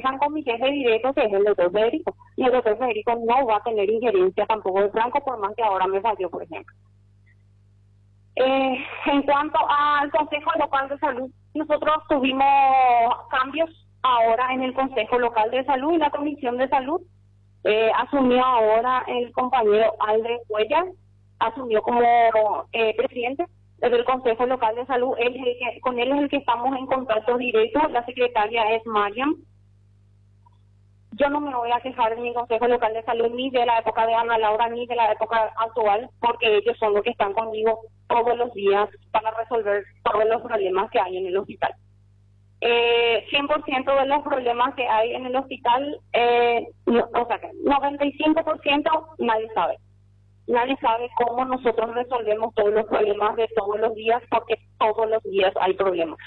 dejan con mi jefe directo, que es el doctor Federico. Y el doctor Federico no va a tener injerencia tampoco de Franco, por más que ahora me falló, por ejemplo. En cuanto al Consejo Local de Salud, nosotros tuvimos cambios ahora en el Consejo Local de Salud y la Comisión de Salud. Asumió ahora el compañero Aldre Cuellar, asumió como presidente del Consejo Local de Salud. Con él es el que estamos en contacto directo. La secretaria es Mariam. Yo no me voy a quejar de mi Consejo Local de Salud, ni de la época de Ana Laura, ni de la época actual, porque ellos son los que están conmigo todos los días para resolver todos los problemas que hay en el hospital. 100% de los problemas que hay en el hospital, o sea que 95% nadie sabe. Nadie sabe cómo nosotros resolvemos todos los problemas de todos los días, porque todos los días hay problemas.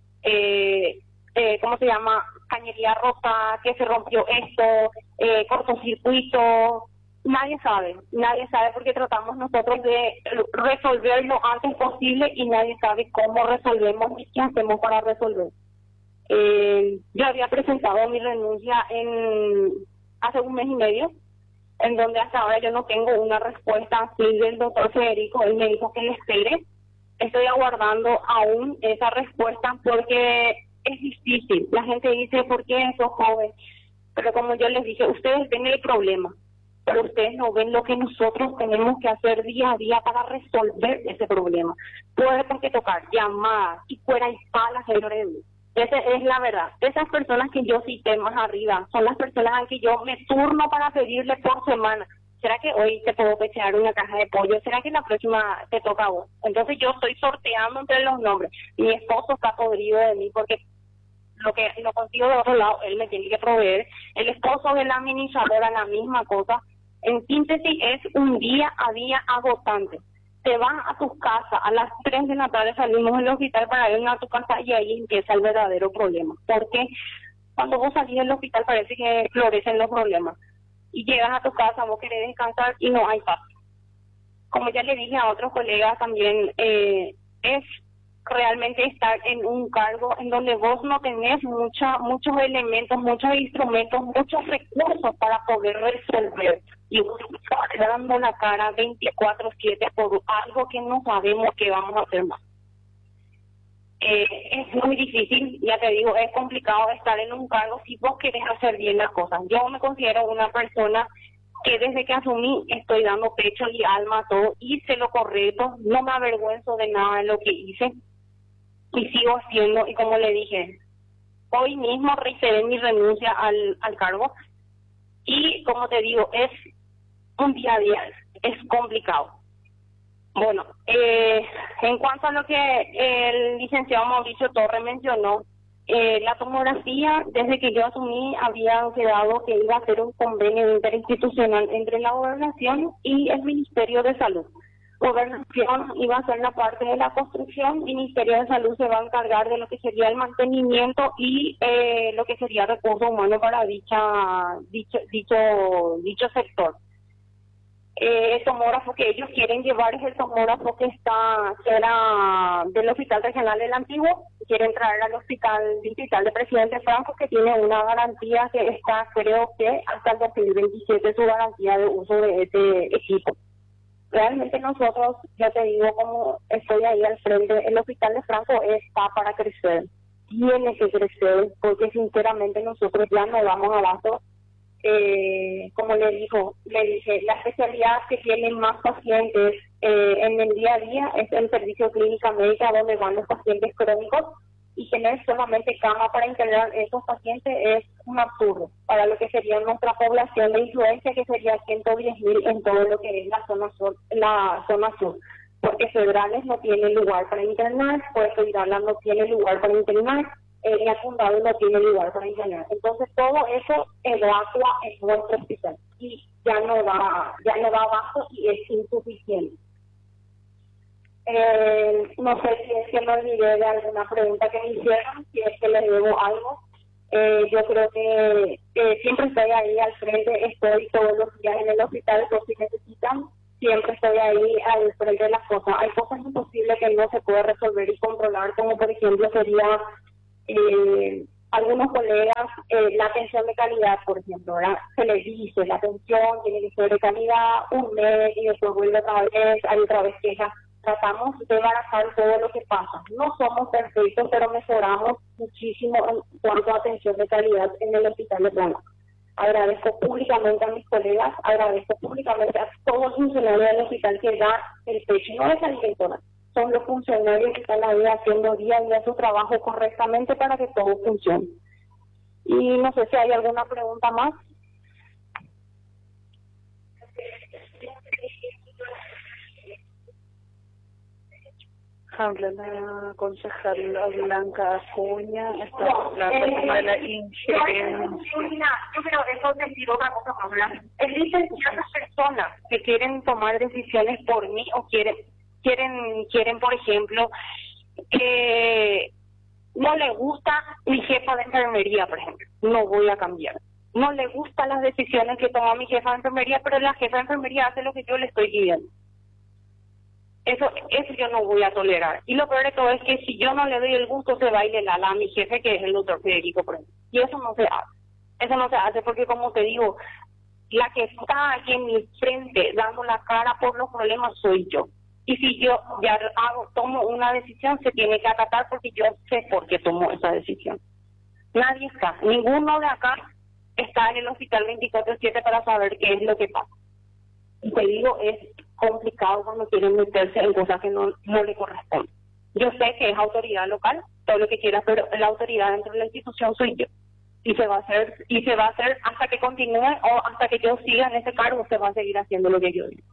¿Cómo se llama? Cañería rota, que se rompió esto, cortocircuito. Nadie sabe porque tratamos nosotros de resolver lo antes posible y nadie sabe cómo resolvemos y qué hacemos para resolver. Yo había presentado mi renuncia hace un mes y medio, en donde hasta ahora yo no tengo una respuesta así del doctor Federico. Él me dijo que le espere. Estoy aguardando aún esa respuesta porque es difícil. La gente dice, ¿por qué sos joven? Pero como yo les dije, ustedes ven el problema, pero ustedes no ven lo que nosotros tenemos que hacer día a día para resolver ese problema. Puertas que tocar, llamadas y fuera y palas de mí. Esa es la verdad. Esas personas que yo cité más arriba son las personas a que yo me turno para pedirle por semana. ¿Será que hoy te puedo pechear una caja de pollo? ¿Será que la próxima te toca a vos? Entonces yo estoy sorteando entre los nombres. Mi esposo está podrido de mí porque lo consigo de otro lado, él me tiene que proveer. El esposo de la administradora, la misma cosa. En síntesis, es un día a día agotante. Te vas a tu casa, a las 3 de la tarde salimos del hospital para irnos a tu casa y ahí empieza el verdadero problema. Porque cuando vos salís del hospital parece que florecen los problemas. Y llegas a tu casa, vos querés descansar y no hay paz. Como ya le dije a otros colegas también, es realmente estar en un cargo en donde vos no tenés muchos elementos, muchos instrumentos, muchos recursos para poder resolver. Y vos estás dando la cara 24/7 por algo que no sabemos qué vamos a hacer más. Es muy difícil, ya te digo, es complicado estar en un cargo si vos querés hacer bien las cosas. Yo me considero una persona que desde que asumí estoy dando pecho y alma a todo, hice lo correcto, no me avergüenzo de nada de lo que hice y sigo haciendo. Y como le dije, hoy mismo reiteré mi renuncia al cargo y como te digo, es un día a día, es complicado. Bueno, en cuanto a lo que el licenciado Mauricio Torres mencionó, la tomografía, desde que yo asumí, había quedado que iba a ser un convenio interinstitucional entre la Gobernación y el Ministerio de Salud. Gobernación iba a ser la parte de la construcción, Ministerio de Salud se va a encargar de lo que sería el mantenimiento y lo que sería recursos humanos para dicho sector. El tomógrafo que ellos quieren llevar es el tomógrafo que era del Hospital Regional del Antiguo. Quieren traer al hospital distrital de Presidente Franco, que tiene una garantía que está, creo que hasta el 2027, su garantía de uso de este equipo. Realmente nosotros, ya te digo, como estoy ahí al frente, el Hospital de Franco está para crecer. Tiene que crecer, porque sinceramente nosotros ya no damos abasto. Como le dije, la especialidad que tienen más pacientes en el día a día es el servicio clínica médica, donde van los pacientes crónicos, y tener solamente cama para internar esos pacientes es un absurdo para lo que sería nuestra población de influencia, que sería 110.000 en todo lo que es la zona sur, porque Febrales no tiene lugar para internar, Puerto Irala no tiene lugar para internar, el Condado no tiene lugar para internar. Entonces todo eso evacua en nuestro hospital y ya no da abajo y es insuficiente. No sé si es que me olvidé de alguna pregunta que me hicieron, si es que les debo algo. Yo creo que siempre estoy ahí al frente, estoy todos los días en el hospital, por si necesitan, siempre estoy ahí al frente de las cosas. Hay cosas imposibles que no se puede resolver y controlar, como por ejemplo sería algunos colegas, la atención de calidad, por ejemplo, ¿verdad? Se les dice, la atención tiene que ser de calidad, un mes y después vuelve otra vez, hay otra vez quejas. Tratamos de barajar todo lo que pasa. No somos perfectos, pero mejoramos muchísimo en cuanto a atención de calidad en el hospital de Blanco. Agradezco públicamente a mis colegas, agradezco públicamente a todos los funcionarios del hospital que dan el pecho, no es la directora, son los funcionarios que están ahí haciendo día a día su trabajo correctamente para que todo funcione. Y no sé si hay alguna pregunta más. Habla la concejal Blanca Acuña, está la persona de la injerencia. Yo quiero eso decir otra cosa, Paula. Existen ciertas personas que quieren tomar decisiones por mí o quieren por ejemplo, que no le gusta mi jefa de enfermería, por ejemplo. No voy a cambiar. No le gustan las decisiones que toma mi jefa de enfermería, pero la jefa de enfermería hace lo que yo le estoy pidiendo. Eso yo no voy a tolerar. Y lo peor de todo es que si yo no le doy el gusto, se va y le lala a mi jefe, que es el doctor Federico, por ejemplo. Y eso no se hace. Eso no se hace porque, como te digo, la que está aquí en mi frente dando la cara por los problemas soy yo. Y si yo ya tomo una decisión, se tiene que acatar porque yo sé por qué tomo esa decisión. Nadie está, ninguno de acá está en el hospital 24/7 para saber qué es lo que pasa. Y te digo, es complicado cuando quieren meterse en cosas que no le corresponden. Yo sé que es autoridad local, todo lo que quieras, pero la autoridad dentro de la institución soy yo. Y se va a hacer hasta que continúe o hasta que yo siga en ese cargo, se va a seguir haciendo lo que yo digo.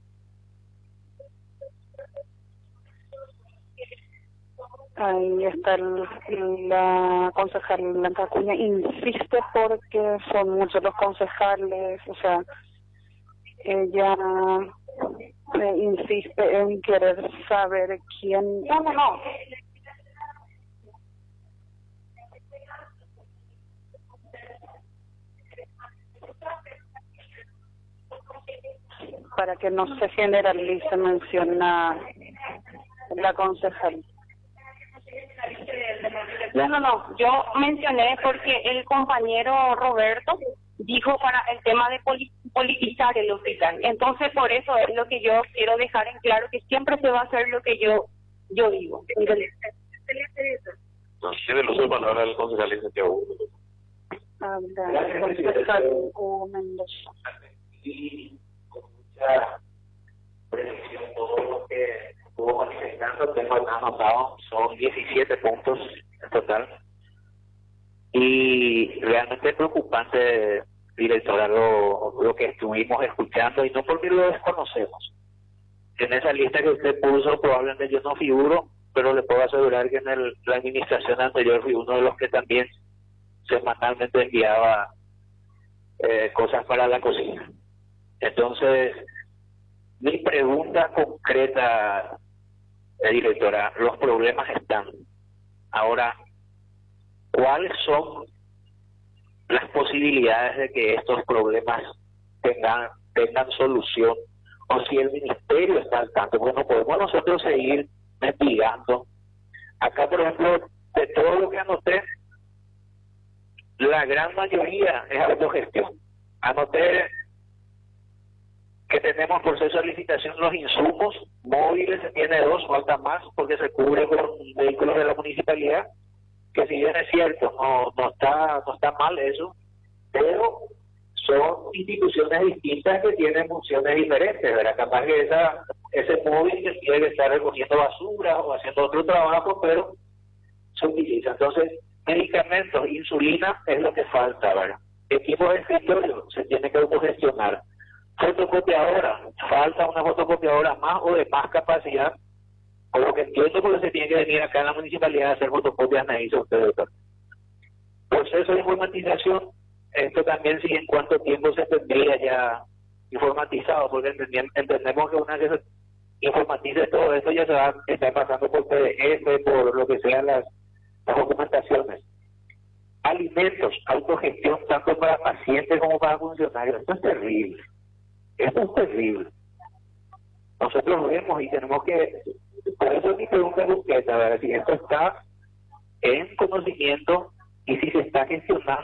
Ahí está la concejal Blanca Acuña, insiste porque son muchos los concejales, o sea, ella insiste en querer saber quién... No. Para que no se generalice, menciona la concejal. No. Yo mencioné porque el compañero Roberto dijo para el tema de politizar el hospital. Entonces, por eso es lo que yo quiero dejar en claro, que siempre se va a hacer lo que yo digo. No, tiene el uso de palabra del concejal licenciado. Habla el concejal Hugo Mendoza. Y con mucha precisión todo lo que estuvo manifestando, tengo anotado, son 17 puntos en total. Y realmente es preocupante, directora, lo que estuvimos escuchando, y no porque lo desconocemos. En esa lista que usted puso probablemente yo no figuro, pero le puedo asegurar que en la administración anterior fui uno de los que también semanalmente enviaba cosas para la cocina. Entonces, mi pregunta concreta, directora, los problemas están. Ahora, ¿cuáles son las posibilidades de que estos problemas tengan solución? O si el ministerio está al tanto, porque no podemos nosotros seguir investigando. Acá, por ejemplo, de todo lo que anoté, la gran mayoría es autogestión. Anoté que tenemos proceso de licitación los insumos móviles, se tiene 2, falta más porque se cubre con vehículos de la municipalidad, que si bien es cierto, no está mal eso, pero son instituciones distintas que tienen funciones diferentes, ¿verdad? Capaz que ese móvil que tiene que estar recogiendo basura o haciendo otro trabajo, pero se utiliza. Entonces, medicamentos, insulina es lo que falta, ¿verdad? Equipo de escritorio se tiene que autogestionar. Fotocopiadora, falta una fotocopiadora más o de más capacidad, por lo que entiendo, porque se tiene que venir acá en la municipalidad a hacer fotocopias, me dice usted, doctor. Proceso de informatización, esto también sí, en cuánto tiempo se tendría ya informatizado, porque entendemos que una vez que se informatice todo esto ya se va a estar pasando por PDF, por lo que sean las documentaciones. Alimentos, autogestión, tanto para pacientes como para funcionarios. Esto es terrible. Nosotros vemos y tenemos que, por eso mi pregunta es concreta, ¿verdad? Si esto está en conocimiento y si se está gestionando